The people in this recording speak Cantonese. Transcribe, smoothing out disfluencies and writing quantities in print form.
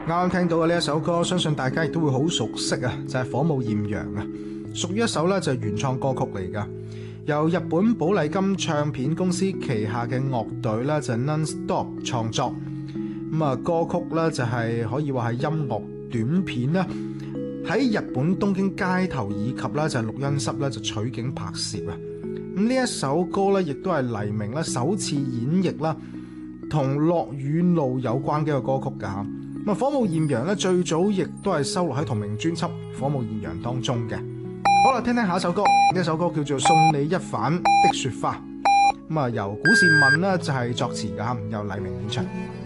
啱啱聽到嘅呢一首歌，相信大家亦都會好熟悉啊，就係《火舞艷陽》啊，屬於一首咧就係原創歌曲嚟噶，由日本寶麗金唱片公司旗下嘅樂隊咧就 Non-Stop 創作。咁啊，歌曲咧就係可以話係音樂短片啦，喺日本東京街頭以及咧就係錄音室咧就取景拍攝啊。咁呢一首歌咧亦都係黎明咧首次演繹啦，同落雨路有關嘅一個歌曲噶吓。咁啊，《火舞艷陽》咧最早亦都係收錄喺同名專輯《火舞艷陽》當中嘅。好啦，聽聽下一首歌，呢首歌叫做《送你一瓣的雪花》。咁啊，由古倩敏呢就係作詞噶，由黎明演唱。